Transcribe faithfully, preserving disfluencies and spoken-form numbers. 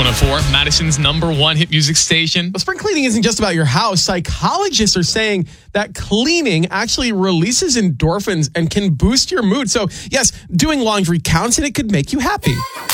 one oh four, Madison's number one hit music station. Well, spring cleaning isn't just about your house. Psychologists are saying that cleaning actually releases endorphins and can boost your mood. So, yes, doing laundry counts and it could make you happy.